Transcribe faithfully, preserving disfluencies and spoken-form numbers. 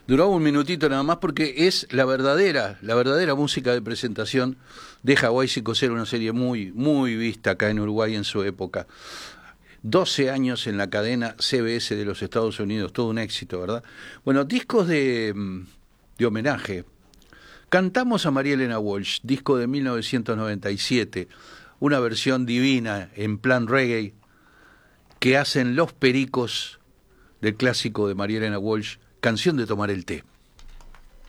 Duraba un minutito nada más porque es la verdadera, la verdadera música de presentación de Hawái Psicocero, una serie muy, muy vista acá en Uruguay en su época. doce años en la cadena C B S de los Estados Unidos, todo un éxito, ¿verdad? Bueno, discos de, de homenaje. Cantamos a María Elena Walsh, disco de mil novecientos noventa y siete, una versión divina en plan reggae que hacen Los Pericos del clásico de María Elena Walsh, Canción de tomar el té.